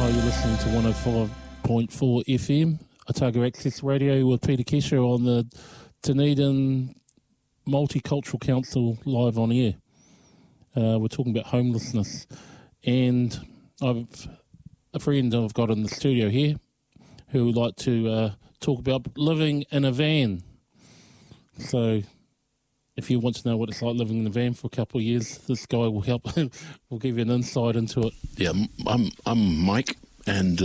You're listening to 105.4 FM, Otago Access Radio with Peter Kesher on the Dunedin Multicultural Council live on air. We're talking about homelessness, and I've a friend I've got in the studio here who would like to talk about living in a van. So if you want to know what it's like living in a van for a couple of years, this guy will help. Will give you an insight into it. Yeah, I'm Mike, and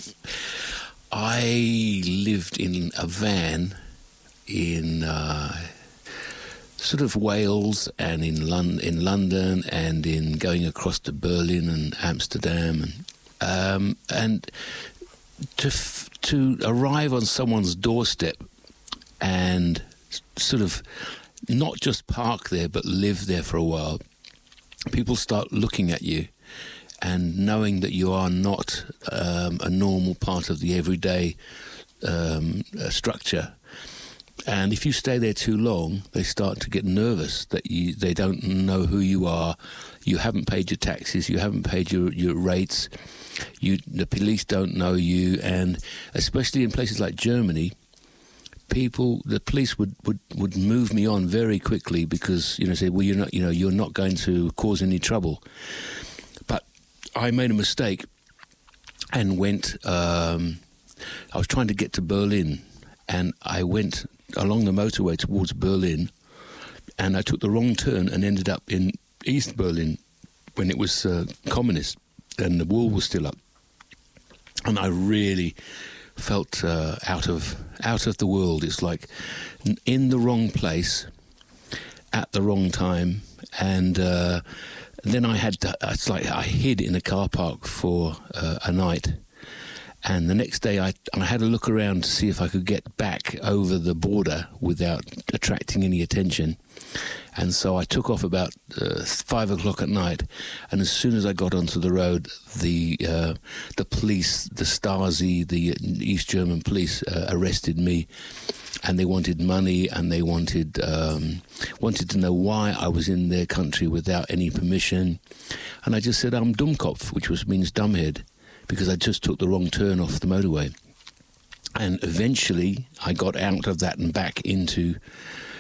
I lived in a van in sort of Wales and in London and in going across to Berlin and Amsterdam, and to arrive on someone's doorstep and sort of not just park there but live there for a while. People start looking at you and knowing that you are not a normal part of the everyday structure. And if you stay there too long, they start to get nervous that they don't know who you are. You haven't paid your taxes. You haven't paid your rates. The police don't know you. And especially in places like Germany, the police would move me on very quickly because, say, well, you're not going to cause any trouble. But I made a mistake and went, I was trying to get to Berlin, and I went along the motorway towards Berlin, and I took the wrong turn and ended up in East Berlin when it was communist and the wall was still up. And I really felt out of the world. It's like in the wrong place at the wrong time. And then I hid in a car park for a night. And the next day I had a look around to see if I could get back over the border without attracting any attention. And so I took off about 5 o'clock at night. And as soon as I got onto the road, the police, the Stasi, the East German police arrested me. And they wanted money, and they wanted to know why I was in their country without any permission. And I just said, I'm Dummkopf, which means dumbhead, because I just took the wrong turn off the motorway. And eventually I got out of that and back into